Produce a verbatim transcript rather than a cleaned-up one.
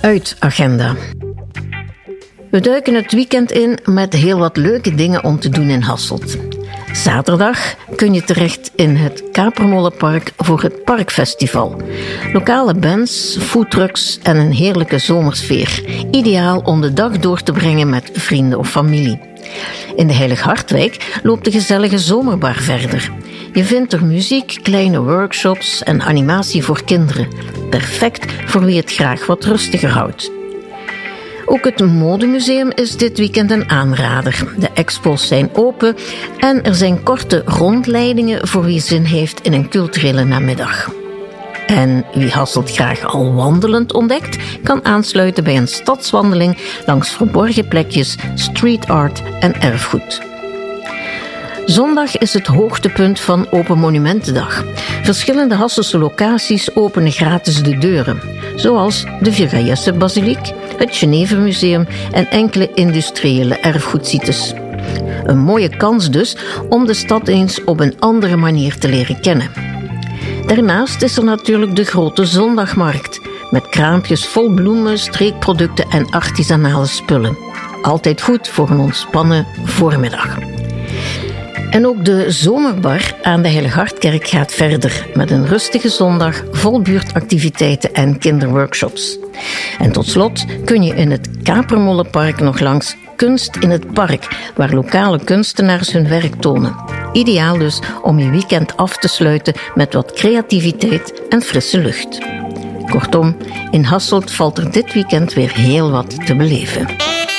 Uitagenda. We duiken het weekend in met heel wat leuke dingen om te doen in Hasselt. Zaterdag kun je terecht in het Kapermolenpark voor het Parkfestival. Lokale bands, foodtrucks en een heerlijke zomersfeer. Ideaal om de dag door te brengen met vrienden of familie. In de Heilig Hartwijk loopt de gezellige zomerbar verder. Je vindt er muziek, kleine workshops en animatie voor kinderen. Perfect voor wie het graag wat rustiger houdt. Ook het modemuseum is dit weekend een aanrader. De expos zijn open en er zijn korte rondleidingen voor wie zin heeft in een culturele namiddag. En wie Hasselt graag al wandelend ontdekt, kan aansluiten bij een stadswandeling langs verborgen plekjes, street art en erfgoed. Zondag is het hoogtepunt van Open Monumentendag. Verschillende Hasselse locaties openen gratis de deuren, zoals de Viergajesse-basiliek, het Genevermuseum en enkele industriële erfgoedsites. Een mooie kans dus om de stad eens op een andere manier te leren kennen. Daarnaast is er natuurlijk de grote zondagmarkt, met kraampjes vol bloemen, streekproducten en artisanale spullen. Altijd goed voor een ontspannen voormiddag. En ook de zomerbar aan de Heilig Hartkerk gaat verder met een rustige zondag vol buurtactiviteiten en kinderworkshops. En tot slot kun je in het Kapermolenpark nog langs Kunst in het Park, waar lokale kunstenaars hun werk tonen. Ideaal dus om je weekend af te sluiten met wat creativiteit en frisse lucht. Kortom, in Hasselt valt er dit weekend weer heel wat te beleven.